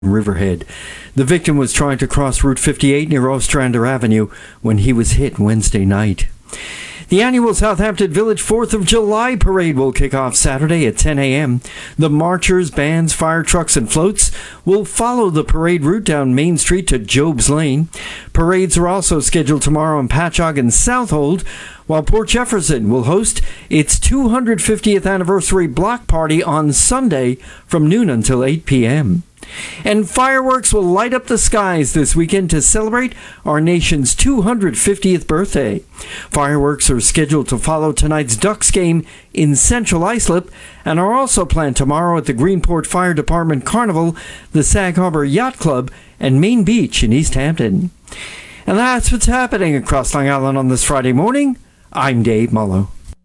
Riverhead. The victim was trying to cross Route 58 near Ostrander Avenue when he was hit Wednesday night. The annual Southampton Village 4th of July parade will kick off Saturday at 10 a.m. The marchers, bands, fire trucks, and floats will follow the parade route down Main Street to Job's Lane. Parades are also scheduled tomorrow in Patchogue and Southold, while Port Jefferson will host its 250th anniversary block party on Sunday from noon until 8 p.m. And fireworks will light up the skies this weekend to celebrate our nation's 250th birthday. Fireworks are scheduled to follow tonight's Ducks game in Central Islip and are also planned tomorrow at the Greenport Fire Department Carnival, the Sag Harbor Yacht Club, and Main Beach in East Hampton. And that's what's happening across Long Island on this Friday morning. I'm Dave Mullo.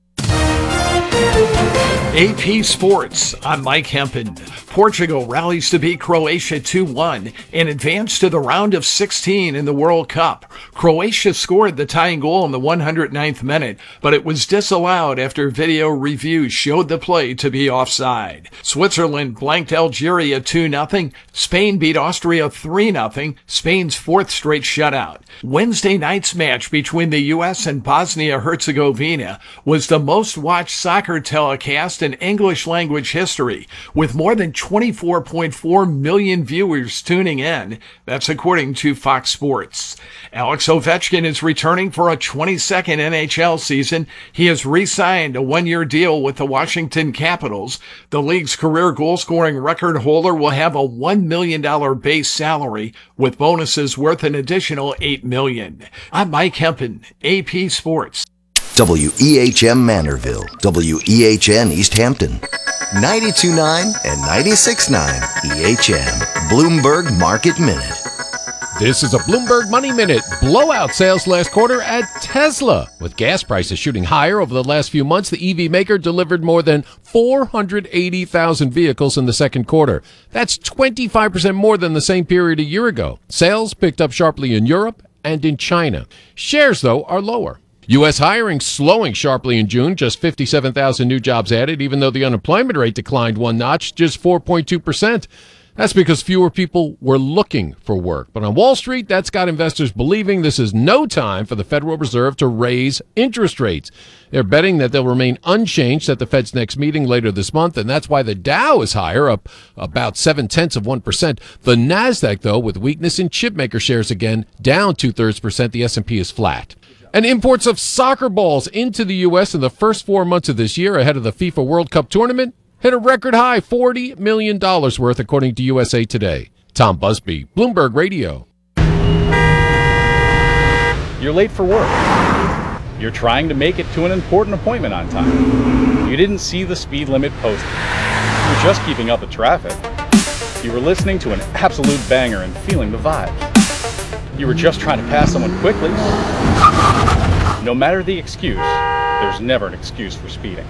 AP Sports, I'm Mike Hempen. Portugal rallies to beat Croatia 2-1 and advance to the round of 16 in the World Cup. Croatia scored the tying goal in the 109th minute, but it was disallowed after video review showed the play to be offside. Switzerland blanked Algeria 2-0. Spain beat Austria 3-0, Spain's fourth straight shutout. Wednesday night's match between the U.S. and Bosnia-Herzegovina was the most watched soccer telecast in English language history, with more than 24.4 million viewers tuning in. That's according to Fox Sports. Alex Ovechkin is returning for a 22nd NHL season. He has re-signed a one-year deal with the Washington Capitals. The league's career goal-scoring record holder will have a $1 million base salary, with bonuses worth an additional $8 million. I'm Mike Hempen, AP Sports. WEHM Manorville, WEHN East Hampton, 92.9 and 96.9 EHM, Bloomberg Market Minute. This is a Bloomberg Money Minute. Blowout sales last quarter at Tesla. With gas prices shooting higher over the last few months, the EV maker delivered more than 480,000 vehicles in the second quarter. That's 25% more than the same period a year ago. Sales picked up sharply in Europe and in China. Shares, though, are lower. U.S. hiring slowing sharply in June, just 57,000 new jobs added, even though the unemployment rate declined one notch, just 4.2%. That's because fewer people were looking for work. But on Wall Street, that's got investors believing this is no time for the Federal Reserve to raise interest rates. They're betting that they'll remain unchanged at the Fed's next meeting later this month, and that's why the Dow is higher, up about 0.7%. The Nasdaq, though, with weakness in chipmaker shares again, down 0.2%. The S&P is flat. And imports of soccer balls into the U.S. in the first 4 months of this year ahead of the FIFA World Cup tournament hit a record high, $40 million worth, according to USA Today. Tom Busby, Bloomberg Radio. You're late for work. You're trying to make it to an important appointment on time. You didn't see the speed limit posted. You're just keeping up with traffic. You were listening to an absolute banger and feeling the vibes. You were just trying to pass someone quickly. No matter the excuse, there's never an excuse for speeding.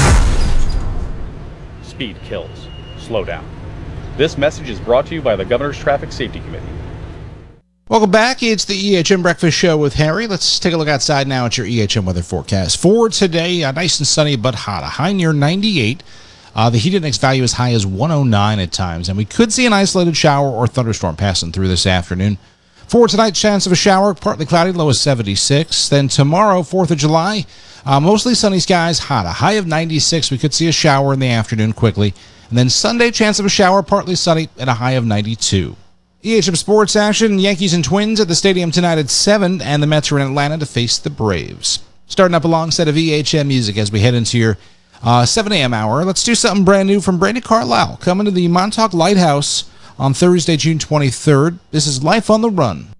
Speed kills. Slow down. This message is brought to you by the Governor's Traffic Safety Committee. Welcome back. It's the EHM Breakfast Show with Harry. Let's take a look outside now at your EHM weather forecast. For today, nice and sunny but hot. A high near 98. The heat index value as high as 109 at times. And we could see an isolated shower or thunderstorm passing through this afternoon. For tonight, chance of a shower, partly cloudy, low is 76. Then tomorrow, 4th of July, mostly sunny skies, hot. A high of 96. We could see a shower in the afternoon quickly. And then Sunday, chance of a shower, partly sunny, at a high of 92. EHM Sports action, Yankees and Twins at the stadium tonight at 7, and the Mets are in Atlanta to face the Braves. Starting up a long set of EHM music as we head into your 7 a.m. hour. Let's do something brand new from Brandi Carlile, coming to the Montauk Lighthouse on Thursday, June 23rd. This is Life on the Run.